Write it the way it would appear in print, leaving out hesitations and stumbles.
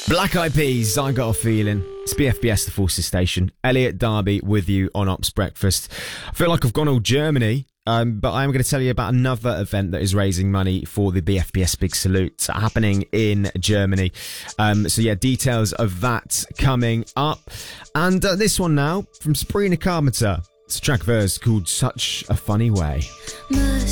Black Eyed Peas, I Got a Feeling. It's BFBS, the Forces Station. Elliot Darby with you on Ops Breakfast. I feel like I've gone all Germany, but I'm going to tell you about another event that is raising money for the BFBS Big Salute happening in Germany. Details of that coming up. And this one now from Sabrina Carpenter. It's a track of hers called Such a Funny Way.